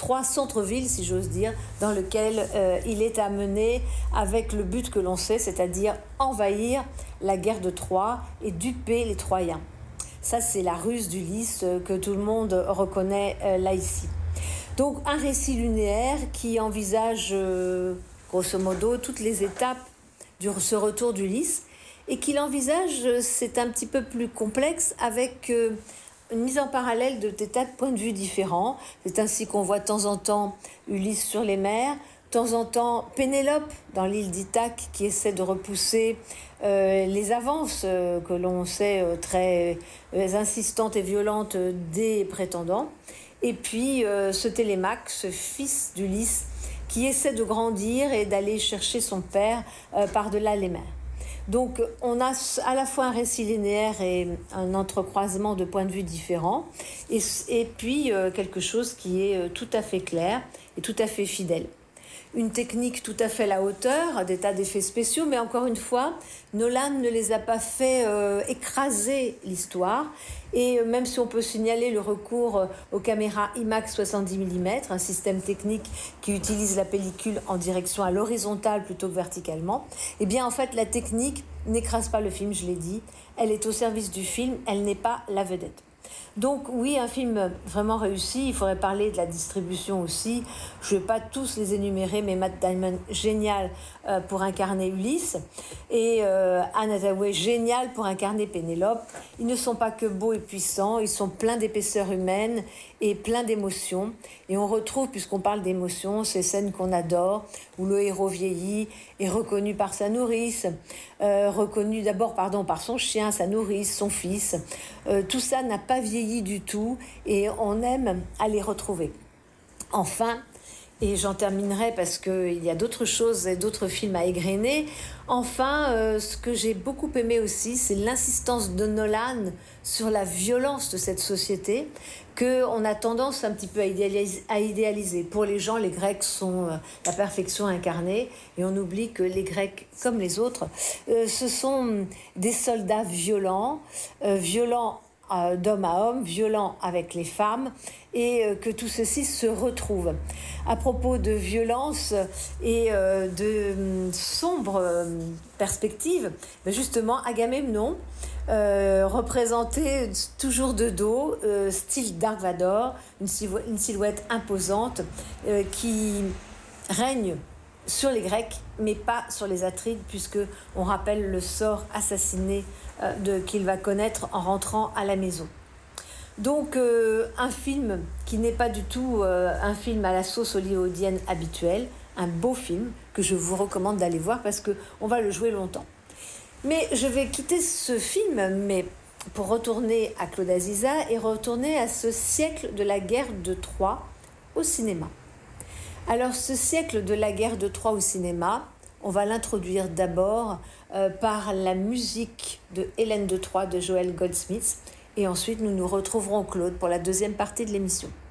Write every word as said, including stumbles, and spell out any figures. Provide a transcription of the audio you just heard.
Troie, centre-ville, si j'ose dire, dans lequel euh, il est amené avec le but que l'on sait, c'est-à-dire envahir la guerre de Troie et duper les Troyens. Ça, c'est la ruse d'Ulysse euh, que tout le monde reconnaît euh, là ici. Donc, un récit linéaire qui envisage, euh, grosso modo, toutes les étapes de ce retour d'Ulysse, et qui l'envisage, euh, c'est un petit peu plus complexe, avec euh, une mise en parallèle de des tas de points de vue différents. C'est ainsi qu'on voit de temps en temps Ulysse sur les mers, de temps en temps Pénélope dans l'île d'Ithaque qui essaie de repousser euh, les avances euh, que l'on sait euh, très euh, insistantes et violentes des prétendants. Et puis euh, ce Télémaque, ce fils d'Ulysse, qui essaie de grandir et d'aller chercher son père euh, par-delà les mers. Donc on a à la fois un récit linéaire et un entrecroisement de points de vue différents, et, et puis euh, quelque chose qui est euh, tout à fait clair et tout à fait fidèle. Une technique tout à fait à la hauteur, des tas d'effets spéciaux, mais encore une fois, Nolan ne les a pas fait euh, écraser l'histoire. Et euh, même si on peut signaler le recours euh, aux caméras IMAX soixante-dix millimètres, un système technique qui utilise la pellicule en direction à l'horizontale plutôt que verticalement, eh bien en fait la technique n'écrase pas le film, je l'ai dit. Elle est au service du film, elle n'est pas la vedette. Donc oui, un film vraiment réussi. Il faudrait parler de la distribution aussi. Je ne vais pas tous les énumérer, mais Matt Damon, génial euh, pour incarner Ulysse, et euh, Anne Hathaway, génial pour incarner Pénélope. Ils ne sont pas que beaux et puissants, ils sont pleins d'épaisseur humaine et pleins d'émotions. Et on retrouve, puisqu'on parle d'émotions, ces scènes qu'on adore, où le héros vieillit, est reconnu par sa nourrice, euh, reconnu d'abord pardon, par son chien, sa nourrice, son fils. Euh, tout ça n'a pas vieilli du tout et on aime à les retrouver. Enfin, et j'en terminerai parce qu'il y a d'autres choses et d'autres films à égrener. Enfin, euh, ce que j'ai beaucoup aimé aussi, c'est l'insistance de Nolan sur la violence de cette société qu'on a tendance un petit peu à idéaliser, à idéaliser. Pour les gens, les Grecs sont euh, la perfection incarnée et on oublie que les Grecs, comme les autres, euh, ce sont des soldats violents, euh, violents euh, d'homme à homme, violents avec les femmes, et euh, que tout ceci se retrouve. À propos de violence et euh, de euh, sombres euh, perspectives, justement, Agamemnon, euh, représenté toujours de dos, euh, style Dark Vador, une, silhouette, une silhouette imposante euh, qui règne sur les Grecs, mais pas sur les Atrides, puisque on rappelle le sort assassiné euh, de, qu'il va connaître en rentrant à la maison. Donc euh, un film qui n'est pas du tout euh, un film à la sauce hollywoodienne habituelle, un beau film que je vous recommande d'aller voir parce qu'on va le jouer longtemps. Mais je vais quitter ce film mais pour retourner à Claude Aziza et retourner à ce siècle de la guerre de Troie au cinéma. Alors ce siècle de la guerre de Troie au cinéma, on va l'introduire d'abord euh, par la musique de Hélène de Troie de Joël Goldsmith. Et ensuite, nous nous retrouverons, Claude, pour la deuxième partie de l'émission.